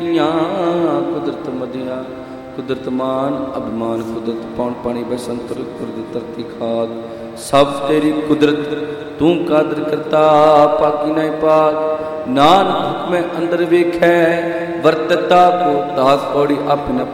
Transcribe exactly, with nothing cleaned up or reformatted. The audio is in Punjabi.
ਤੇਰੀਆਂ ਕੁਦਰਤ ਮਧਿਆ ਕੁਦਰਤ ਮਾਨ ਅਭਿਮਾਨ ਕੁਦਰਤ ਪੌਣ ਪਾਣੀ ਬਸੰਤਰ ਕੁਦਰਤ ਧਰਤੀ ਖਾਦ ਸਭ ਤੇਰੀ ਕੁਦਰਤ ਤੂੰ ਕਾਦਰ ਕਰਤਾ ਪਾਕੀ ਨਹੀਂ ਪਾਕ ਨਾਨਕ ਹੁਕਮੇ ਅੰਦਰ ਵੇਖੈ ਵਰਤਤਾ ਕੋ ਦਾਸ ਪੌੜੀ ਆਪਨ